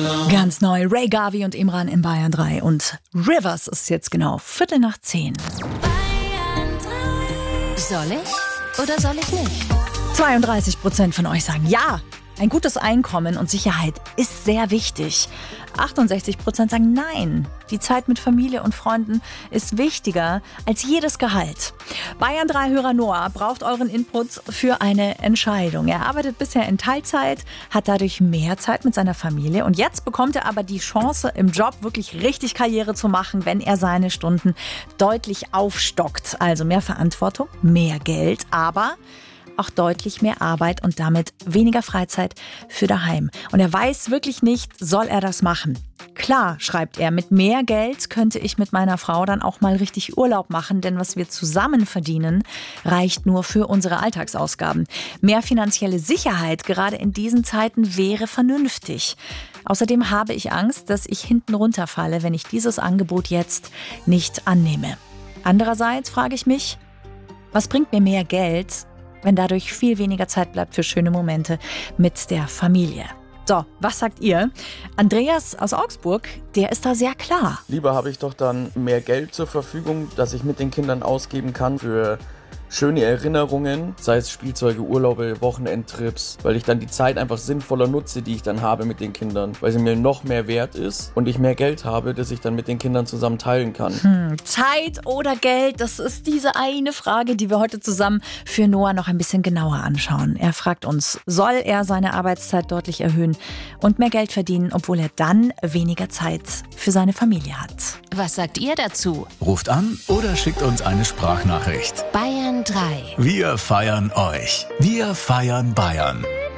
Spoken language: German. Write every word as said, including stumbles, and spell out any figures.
Ganz neu, Ray Gavi und Imran in Bayern drei. Und Rivers ist jetzt genau Viertel nach zehn. Soll ich oder soll ich nicht? zweiunddreißig Prozent von euch sagen ja. Ein gutes Einkommen und Sicherheit ist sehr wichtig. achtundsechzig Prozent sagen nein. Die Zeit mit Familie und Freunden ist wichtiger als jedes Gehalt. Bayern drei Hörer Noah braucht euren Input für eine Entscheidung. Er arbeitet bisher in Teilzeit, hat dadurch mehr Zeit mit seiner Familie. Und jetzt bekommt er aber die Chance, im Job wirklich richtig Karriere zu machen, wenn er seine Stunden deutlich aufstockt. Also mehr Verantwortung, mehr Geld, aber auch deutlich mehr Arbeit und damit weniger Freizeit für daheim. Und er weiß wirklich nicht, soll er das machen? Klar, schreibt er, mit mehr Geld könnte ich mit meiner Frau dann auch mal richtig Urlaub machen, denn was wir zusammen verdienen, reicht nur für unsere Alltagsausgaben. Mehr finanzielle Sicherheit, gerade in diesen Zeiten, wäre vernünftig. Außerdem habe ich Angst, dass ich hinten runterfalle, wenn ich dieses Angebot jetzt nicht annehme. Andererseits frage ich mich, was bringt mir mehr Geld, wenn dadurch viel weniger Zeit bleibt für schöne Momente mit der Familie? So, was sagt ihr? Andreas aus Augsburg, der ist da sehr klar. Lieber habe ich doch dann mehr Geld zur Verfügung, das ich mit den Kindern ausgeben kann für schöne Erinnerungen, sei es Spielzeuge, Urlaube, Wochenendtrips, weil ich dann die Zeit einfach sinnvoller nutze, die ich dann habe mit den Kindern, weil sie mir noch mehr wert ist und ich mehr Geld habe, das ich dann mit den Kindern zusammen teilen kann. Hm, Zeit oder Geld, das ist diese eine Frage, die wir heute zusammen für Noah noch ein bisschen genauer anschauen. Er fragt uns, soll er seine Arbeitszeit deutlich erhöhen und mehr Geld verdienen, obwohl er dann weniger Zeit für seine Familie hat? Was sagt ihr dazu? Ruft an oder schickt uns eine Sprachnachricht. Bayern drei. Wir feiern euch. Wir feiern Bayern.